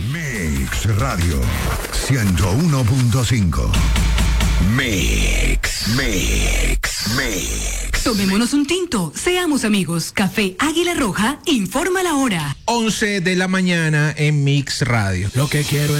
Mix Radio 101.5. Mix. Tomémonos un tinto, seamos amigos. Café Águila Roja informa la hora. 11 de la mañana en Mix Radio. Lo que quiero